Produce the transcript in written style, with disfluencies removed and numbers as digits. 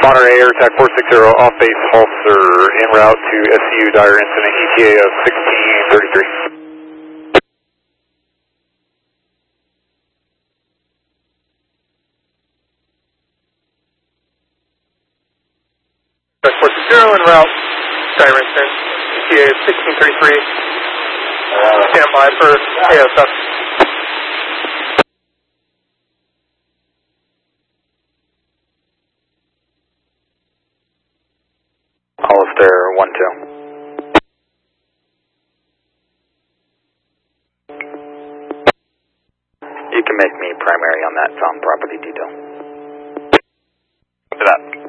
Monterey, Air Attack 460, off base Halter, en route to SCU, dire incident, ETA of 1633. Attack 460 en route, dire incident, ETA of 1633. Stand by for ASF. Hollister 1-2. You can make me primary on that found property detail. After that.